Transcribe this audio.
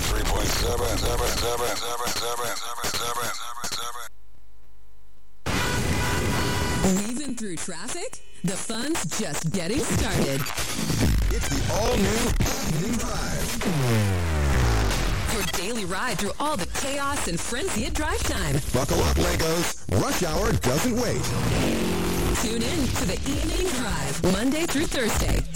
Weaving through traffic? The fun's just getting started. It's the all-new Evening Drive. Your daily ride through all the chaos and frenzy at drive time. Buckle up, Legos. Rush hour doesn't wait. Tune in to the Evening Drive, Monday through Thursday,